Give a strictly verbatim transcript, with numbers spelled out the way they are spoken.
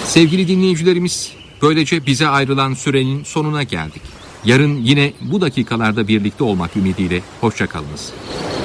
Sevgili dinleyicilerimiz, böylece bize ayrılan sürenin sonuna geldik. Yarın yine bu dakikalarda birlikte olmak ümidiyle hoşça kalınız.